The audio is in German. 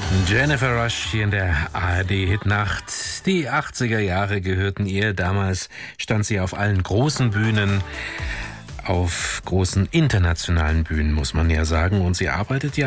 Jennifer Rush hier in der ARD-Hitnacht. Die 80er Jahre gehörten ihr. Damals stand sie auf allen großen Bühnen, auf großen internationalen Bühnen, muss man ja sagen. Und sie arbeitet ja